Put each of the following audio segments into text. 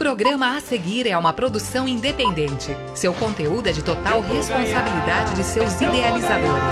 programa a seguir é uma produção independente. Seu conteúdo é de total responsabilidade de seus idealizadores.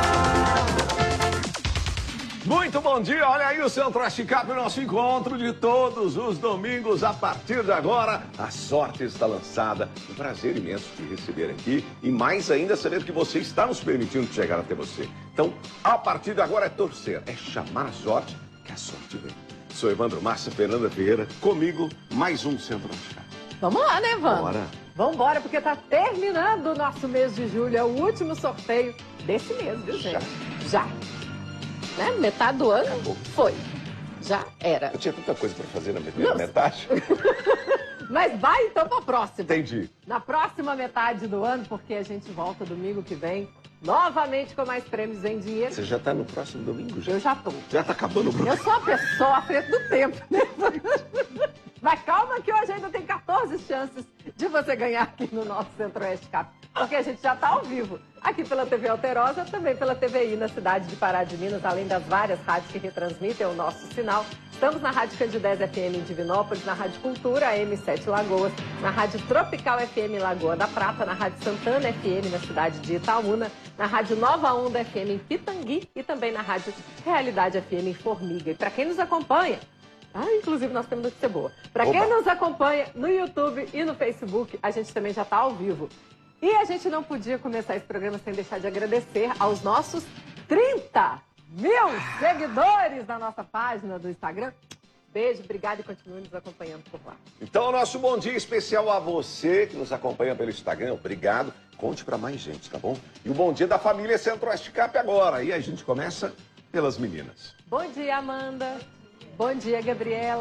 Muito bom dia, olha aí o Centro-Oeste Cap, o nosso encontro de todos os domingos. A partir de agora, a sorte está lançada. Um prazer imenso te receber aqui e mais ainda saber que você está nos permitindo chegar até você. Então, a partir de agora é torcer, é chamar a sorte, que a sorte vem. Sou Evandro Massa, Fernanda Ferreira, comigo mais um Centro-Oeste Cap. Vamos lá, né, Evandro? Bora. Vambora, porque tá terminando o nosso mês de julho, é o último sorteio desse mês, viu, gente? Já. Né? Metade do ano Acabou. foi. Já era. Eu tinha tanta coisa para fazer na primeira metade. Mas vai então pra próxima. Entendi. Na próxima metade do ano, porque a gente volta domingo que vem, novamente com mais prêmios em dinheiro. Você já está no próximo domingo? Eu já tô. Já está acabando o programa. Eu sou uma pessoa à frente do tempo, né? Mas calma que hoje ainda tem 14 chances de você ganhar aqui no nosso Centro-Oeste Cap. Porque a gente já está ao vivo. Aqui pela TV Alterosa, também pela TVI na cidade de Pará de Minas, além das várias rádios que retransmitem o nosso sinal. Estamos na Rádio Candidez FM em Divinópolis, na Rádio Cultura M7 Lagoas, na Rádio Tropical FM Lagoa da Prata, na Rádio Santana FM na cidade de Itaúna, na Rádio Nova Onda FM em Pitangui e também na Rádio Realidade FM em Formiga. E para quem nos acompanha, inclusive nós temos notícia boa. Para quem nos acompanha no YouTube e no Facebook, a gente também já está ao vivo. E a gente não podia começar esse programa sem deixar de agradecer aos nossos 30 mil seguidores na nossa página do Instagram. Beijo, obrigada e continue nos acompanhando por lá. Então, o nosso bom dia especial a você que nos acompanha pelo Instagram. Obrigado. Conte para mais gente, tá bom? E o bom dia da família Centro-Oeste Cap agora. E a gente começa pelas meninas. Bom dia, Amanda. Bom dia, Gabriela.